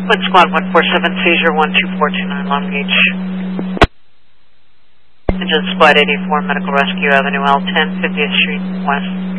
Twin Squad 147, seizure 12429 Long Beach. Engine Squad 84, Medical Rescue Avenue L10, 50th Street West.